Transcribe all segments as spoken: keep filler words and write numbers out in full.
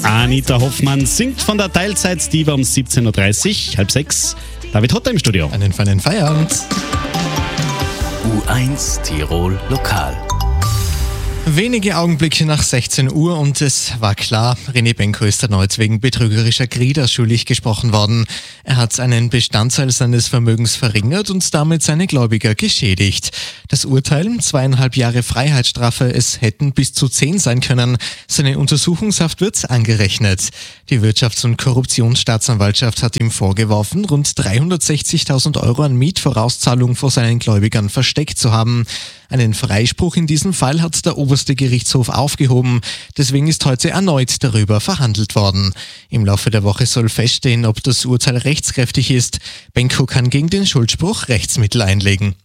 Anita Hoffmann singt von der Teilzeitdiva um siebzehn Uhr dreißig, halb sechs. David Hotter im Studio. Einen feinen Feierabend. U eins Tirol Lokal. Wenige Augenblicke nach sechzehn Uhr und es war klar, René Benko ist erneut wegen betrügerischer Grida schuldig gesprochen worden. Er hat einen Bestandteil seines Vermögens verringert und damit seine Gläubiger geschädigt. Das Urteil, zweieinhalb Jahre Freiheitsstrafe, es hätten bis zu zehn sein können. Seine Untersuchungshaft wird angerechnet. Die Wirtschafts- und Korruptionsstaatsanwaltschaft hat ihm vorgeworfen, rund dreihundertsechzigtausend Euro an Mietvorauszahlung vor seinen Gläubigern versteckt zu haben. Einen Freispruch in diesem Fall hat der oberste Gerichtshof aufgehoben. Deswegen ist heute erneut darüber verhandelt worden. Im Laufe der Woche soll feststehen, ob das Urteil rechtskräftig ist. Benko kann gegen den Schuldspruch Rechtsmittel einlegen.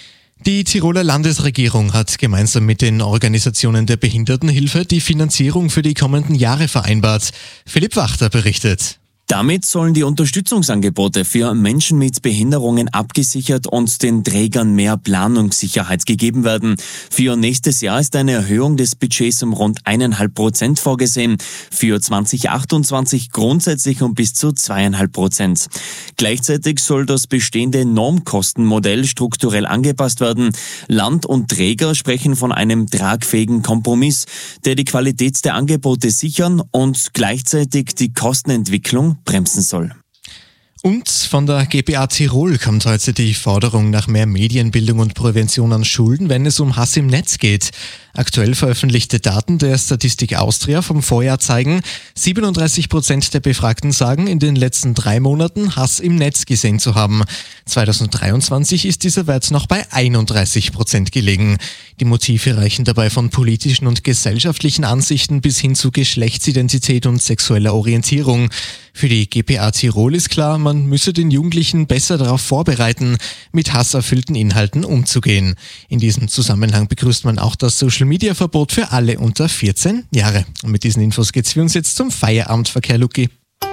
Die Tiroler Landesregierung hat gemeinsam mit den Organisationen der Behindertenhilfe die Finanzierung für die kommenden Jahre vereinbart. Philipp Wachter berichtet. Damit sollen die Unterstützungsangebote für Menschen mit Behinderungen abgesichert und den Trägern mehr Planungssicherheit gegeben werden. Für nächstes Jahr ist eine Erhöhung des Budgets um rund eineinhalb Prozent vorgesehen. Für zwanzig achtundzwanzig grundsätzlich um bis zu zweieinhalb Prozent. Gleichzeitig soll das bestehende Normkostenmodell strukturell angepasst werden. Land und Träger sprechen von einem tragfähigen Kompromiss, der die Qualität der Angebote sichern und gleichzeitig die Kostenentwicklung bremsen soll. Und von der G P A Tirol kommt heute die Forderung nach mehr Medienbildung und Prävention an Schulen, wenn es um Hass im Netz geht. Aktuell veröffentlichte Daten der Statistik Austria vom Vorjahr zeigen, siebenunddreißig Prozent der Befragten sagen, in den letzten drei Monaten Hass im Netz gesehen zu haben. zweitausenddreiundzwanzig ist dieser Wert noch bei einunddreißig Prozent gelegen. Die Motive reichen dabei von politischen und gesellschaftlichen Ansichten bis hin zu Geschlechtsidentität und sexueller Orientierung. Für die G P A Tirol ist klar, man müsse den Jugendlichen besser darauf vorbereiten, mit hasserfüllten Inhalten umzugehen. In diesem Zusammenhang begrüßt man auch das Social-Media-Verbot für alle unter vierzehn Jahre. Und mit diesen Infos geht's für uns jetzt zum Feierabendverkehr, Luki.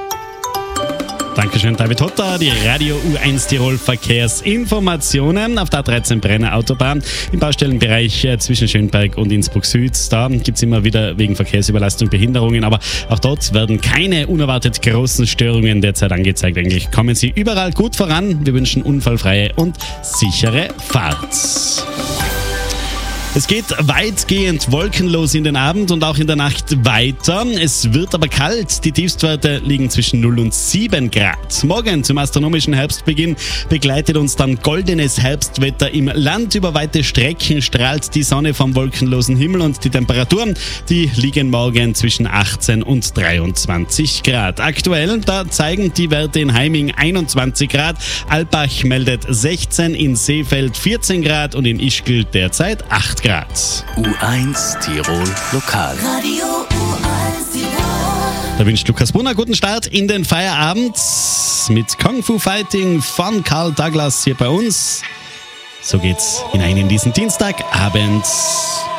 Dankeschön, David Hotter. Die Radio U eins Tirol Verkehrsinformationen auf der A dreizehn Brenner Autobahn im Baustellenbereich zwischen Schönberg und Innsbruck Süd. Da gibt es immer wieder wegen Verkehrsüberlastung Behinderungen, aber auch dort werden keine unerwartet großen Störungen derzeit angezeigt. Eigentlich kommen Sie überall gut voran. Wir wünschen unfallfreie und sichere Fahrt. Es geht weitgehend wolkenlos in den Abend und auch in der Nacht weiter. Es wird aber kalt. Die Tiefstwerte liegen zwischen null und sieben Grad. Morgen zum astronomischen Herbstbeginn begleitet uns dann goldenes Herbstwetter im Land. Über weite Strecken strahlt die Sonne vom wolkenlosen Himmel und die Temperaturen, die liegen morgen zwischen achtzehn und dreiundzwanzig Grad. Aktuell, da zeigen die Werte in Heiming einundzwanzig Grad, Alpbach meldet sechzehn, in Seefeld vierzehn Grad und in Ischgl derzeit acht Grad. U eins Tirol Lokal. Radio U eins Tirol. Da wünscht Lukas Brunner guten Start in den Feierabend mit Kung Fu Fighting von Carl Douglas hier bei uns. So geht's hinein in diesen Dienstagabend.